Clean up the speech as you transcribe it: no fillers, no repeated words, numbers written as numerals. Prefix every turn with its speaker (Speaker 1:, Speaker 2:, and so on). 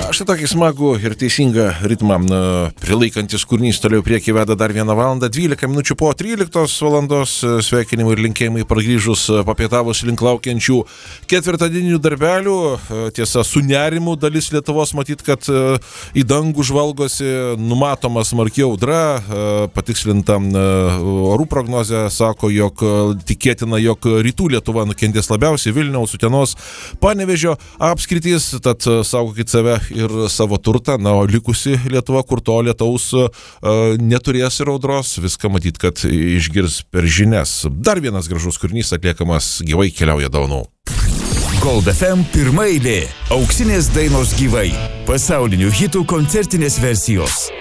Speaker 1: Štai tokį smagų ir teisingą ritmą prilaikantis kūrinys toliau priekį veda dar 1 valandą 12 minučių po 13 valandos. Sveikinimai ir linkėjimai pargrįžus papietavus link laukiančių ketvirtadieninių darbelių. Tiesa, su nerimu dalis Lietuvos matyt, kad į dangų žvalgosi, numatoma smarki audra. Patikslinta orų prognozė sako, jog tikėtina, jog rytų Lietuva nukentės labiausiai, Vilniaus, Utenos, Panevėžio apskritys, tad saugokit save ir savo turtą, na, o likusi Lietuva, kur to lietaus neturės ir audros, viską matyt, kad išgirs per žinias. Dar vienas gražus kūrinys atliekamas gyvai keliauja Daunų.
Speaker 2: Gold FM pirma eilė. Auksinės dainos gyvai. Pasaulinių hitų koncertinės versijos.